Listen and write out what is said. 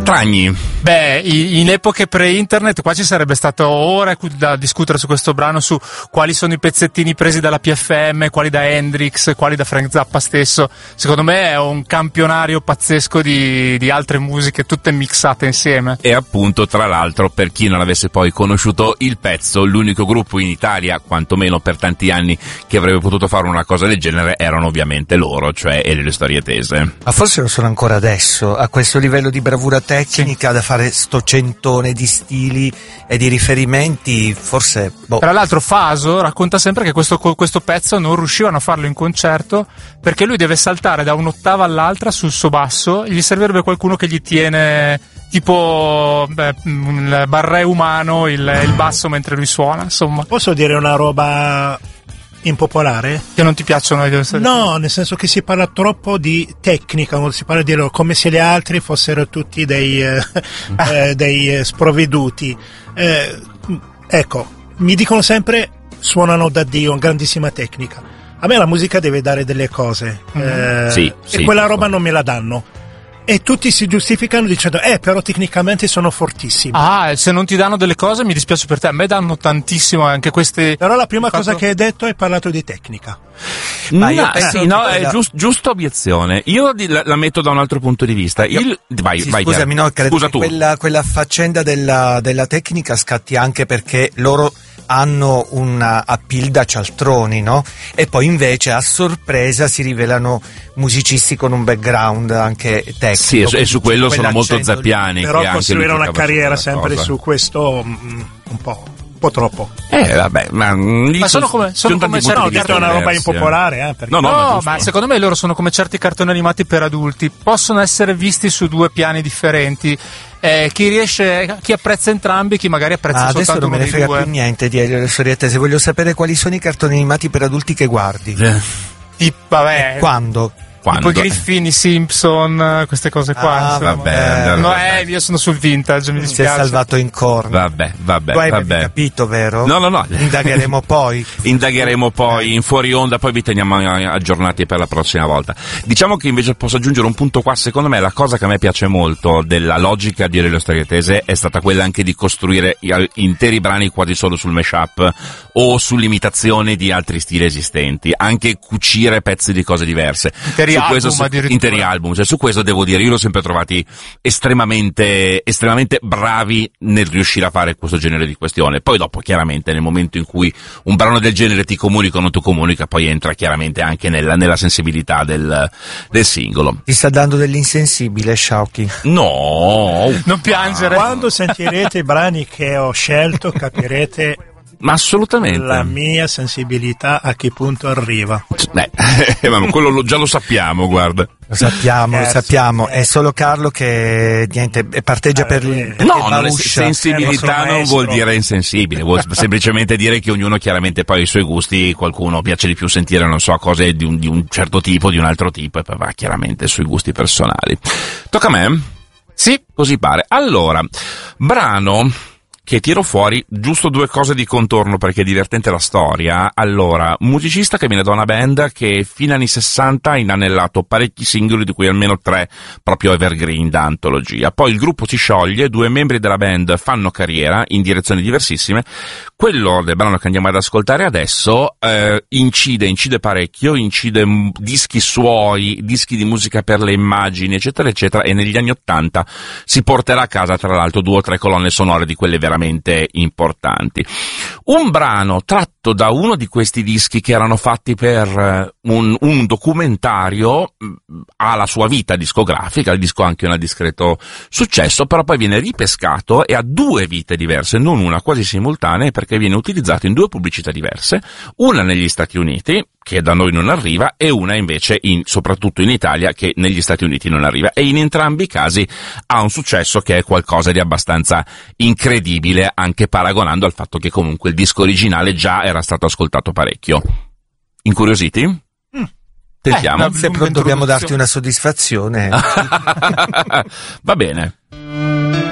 Tragni. Beh, in epoche pre-internet qua ci sarebbe stato ore da discutere su questo brano, su quali sono i pezzettini presi dalla PFM, quali da Hendrix, quali da Frank Zappa stesso. Secondo me è un campionario pazzesco di altre musiche tutte mixate insieme. E appunto, tra l'altro, per chi non avesse poi conosciuto il pezzo, l'unico gruppo in Italia, quantomeno per tanti anni, che avrebbe potuto fare una cosa del genere erano ovviamente loro, cioè Le Storie Tese. Ma forse lo sono ancora adesso, a questo livello di bravura tecnica, sì, da fare sto centone di stili e di riferimenti, forse. Tra l'altro Faso racconta sempre che questo pezzo non riuscivano a farlo in concerto perché lui deve saltare da un'ottava all'altra sul suo basso, gli servirebbe qualcuno che gli tiene tipo il barré umano il basso mentre lui suona, insomma. Posso dire una roba impopolare? Che non ti piacciono? No, nel senso che si parla troppo di tecnica, non si parla di loro, come se gli altri fossero tutti dei sprovveduti. Ecco, mi dicono sempre suonano da Dio, grandissima tecnica. A me la musica deve dare delle cose, sì, e quella roba non me la danno. E tutti si giustificano dicendo però tecnicamente sono fortissimi. Se non ti danno delle cose mi dispiace per te, a me danno tantissimo anche questi. Però la prima cosa che hai detto hai parlato di tecnica. È giusta obiezione. Io la metto da un altro punto di vista. Vai, scusami, no, credo scusa che quella faccenda della tecnica scatti anche perché loro hanno una appeal da cialtroni, no? E poi invece a sorpresa si rivelano musicisti con un background anche tecnico. Sì, e su quello sono molto zappiani. Però che costruire anche una carriera sempre su questo un po' troppo. Vabbè, ma sono come certi è una roba impopolare, no, ma secondo me loro sono come certi cartoni animati per adulti, possono essere visti su due piani differenti. Chi apprezza entrambi, chi magari apprezza soltanto uno dei due. Adesso non me ne frega più niente di Le Storie Tese, voglio sapere quali sono i cartoni animati per adulti che guardi. Vabbè. Quando? Tipo i Griffini, Simpson, queste cose qua. Vabbè. Io sono sul vintage, mi dispiace. Si è salvato in corna. Vabbè. Tu hai capito, vero? No. Indagheremo poi. In fuori onda, poi vi teniamo aggiornati per la prossima volta. Diciamo che invece posso aggiungere un punto qua. Secondo me la cosa che a me piace molto della logica di Le Storie Tese è stata quella anche di costruire interi brani quasi solo sul mashup o sull'imitazione di altri stili esistenti, anche cucire pezzi di cose diverse. Interi album, cioè su questo devo dire, io l'ho sempre trovati estremamente bravi nel riuscire a fare questo genere di questione. Poi dopo, chiaramente, nel momento in cui un brano del genere ti comunica o non ti comunica, poi entra chiaramente anche nella sensibilità del singolo. Ti sta dando dell'insensibile, Sciauchi? No, non piangere. Quando sentirete i brani che ho scelto capirete ma assolutamente la mia sensibilità a che punto arriva. Ma quello già lo sappiamo, guarda. Lo sappiamo. È solo Carlo che niente parteggia per sensibilità non vuol dire insensibile, vuol semplicemente dire che ognuno chiaramente poi ha i suoi gusti, qualcuno piace di più sentire, non so, cose di un certo tipo, di un altro tipo, e poi va chiaramente sui gusti personali. Tocca a me? Sì, così pare. Allora, brano che tiro fuori, giusto due cose di contorno perché è divertente la storia. Allora, musicista che viene da una band che fino agli anni 60 ha inanellato parecchi singoli, di cui almeno 3 proprio evergreen da antologia. Poi il gruppo si scioglie, 2 membri della band fanno carriera in direzioni diversissime. Quello del brano che andiamo ad ascoltare adesso incide parecchio, incide dischi suoi, dischi di musica per le immagini, eccetera eccetera, e negli anni 80 si porterà a casa tra l'altro 2 o 3 colonne sonore di quelle veramente importanti. Un brano tratto da uno di questi dischi che erano fatti per un documentario ha la sua vita discografica, il disco ha anche un discreto successo, però poi viene ripescato e ha 2 vite diverse, non una, quasi simultanee, perché viene utilizzato in 2 pubblicità diverse, una negli Stati Uniti, che da noi non arriva, e una invece soprattutto in Italia, che negli Stati Uniti non arriva, e in entrambi i casi ha un successo che è qualcosa di abbastanza incredibile, anche paragonando al fatto che comunque il disco originale già era stato ascoltato parecchio. Incuriositi? Tentiamo. Se dobbiamo darti una soddisfazione. Va bene.